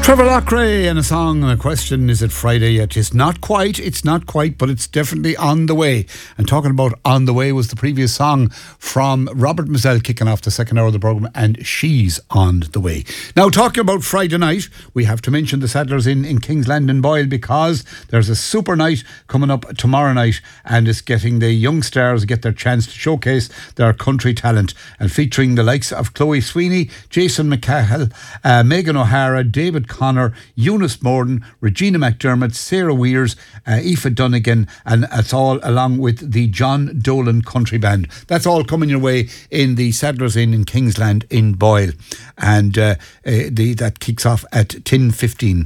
Trevor Lockray and a song and a question, is it Friday yet? It's not quite, but it's definitely on the way. And talking about on the way was the previous song from Robert Mizell kicking off the second hour of the programme, and She's on the Way. Now, talking about Friday night, we have to mention the Saddlers Inn in Kingsland in Boyle, because there's a super night coming up tomorrow night, and it's getting the young stars get their chance to showcase their country talent, and featuring the likes of Chloe Sweeney, Jason McCahill, Megan O'Hara, David Connor, Eunice Morden, Regina McDermott, Sarah Weirs, Aoife Dunnigan, and it's all along with the John Dolan Country Band. That's all coming your way in the Saddlers Inn in Kingsland in Boyle, and that kicks off at 10:15,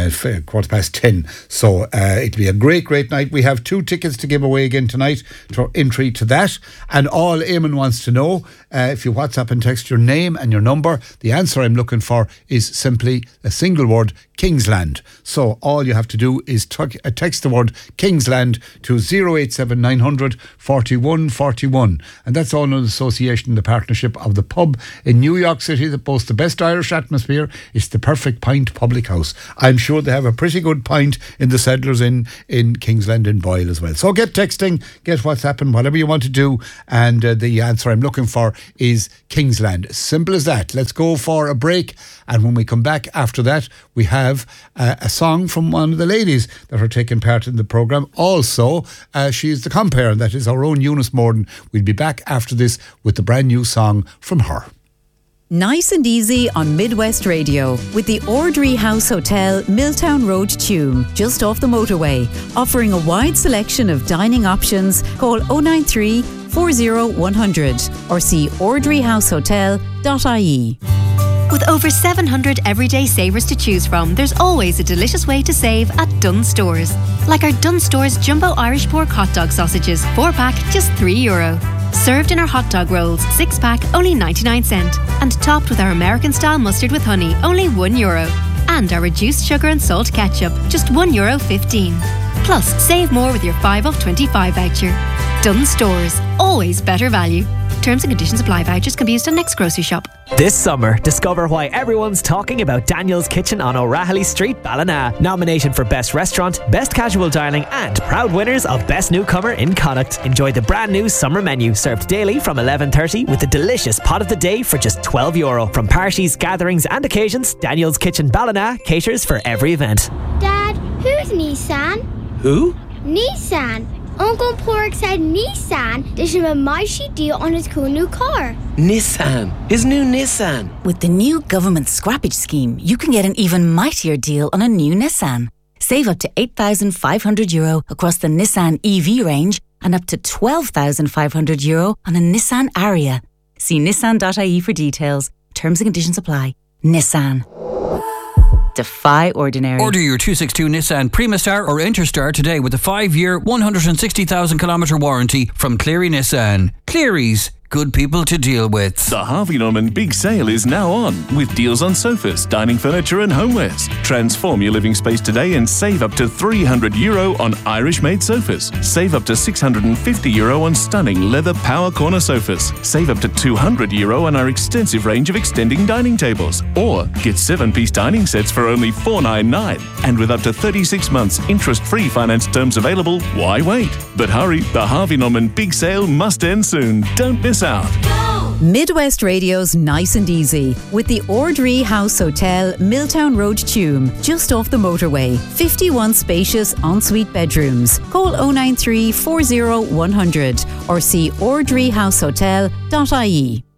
10:15. So it'll be a great night. We have 2 tickets to give away again tonight for entry to that, and all Eamon wants to know, if you WhatsApp and text your name and your number, the answer I'm looking for is simply a single word: Kingsland. So all you have to do is text the word Kingsland to 087 900 41 41, and that's all in association, the partnership of the pub in New York City that boasts the best Irish atmosphere. It's the Perfect Pint Public House. I'm sure they have a pretty good pint in the Saddlers Inn in Kingsland in Boyle as well. So get texting, get WhatsApping, whatever you want to do, and the answer I'm looking for is Kingsland. Simple as that. Let's go for a break, and when we come back after that, we have a song from one of the ladies that are taking part in the programme. Also, she's the compere, and that is our own Eunice Morden. We'll be back after this with the brand new song from her. Nice and easy on Midwest Radio with the Ordry House Hotel, Milltown Road, Tuam, just off the motorway. Offering a wide selection of dining options. Call 093 40 100 or see ordryhousehotel.ie. With over 700 everyday savers to choose from, there's always a delicious way to save at Dunnes Stores. Like our Dunnes Stores Jumbo Irish Pork Hot Dog Sausages, 4-pack, just €3. Served in our hot dog rolls, 6-pack, only 99¢. And topped with our American-style mustard with honey, only €1. And our reduced sugar and salt ketchup, just €1.15. Plus, save more with your 5 off 25 voucher. Dunnes Stores, always better value. Terms and conditions apply. Vouchers can be used on next grocery shop. This summer, discover why everyone's talking about Daniel's Kitchen on O'Rahilly Street, Ballina. Nominated for Best Restaurant, Best Casual Dining, and proud winners of Best Newcomer in Connacht. Enjoy the brand new summer menu, served daily from 11:30 with a delicious pot of the day for just €12. From parties, gatherings and occasions, Daniel's Kitchen Ballina caters for every event. Dad, who's Nissan? Who? Nissan. Uncle Pork said Nissan did him a mighty deal on his cool new car. Nissan. His new Nissan. With the new government scrappage scheme, you can get an even mightier deal on a new Nissan. Save up to €8,500 across the Nissan EV range and up to €12,500 on a Nissan Ariya. See nissan.ie for details. Terms and conditions apply. Nissan. Defy ordinary. Order your 262 Nissan Primastar or Interstar today with a 5-year, 160,000-kilometre warranty from Cleary Nissan. Cleary's, good people to deal with. The Harvey Norman Big Sale is now on, with deals on sofas, dining furniture and homewares. Transform your living space today and save up to €300 on Irish-made sofas. Save up to €650 on stunning leather power corner sofas. Save up to €200 on our extensive range of extending dining tables. Or get 7-piece dining sets for only $499. And with up to 36 months interest-free finance terms available, why wait? But hurry, the Harvey Norman Big Sale must end soon. Don't miss out. Midwest Radio's Nice and Easy with the Ordry House Hotel, Milltown Road, Tuam, just off the motorway. 51 spacious ensuite bedrooms. Call 093 40 100 or see ordryhousehotel.ie.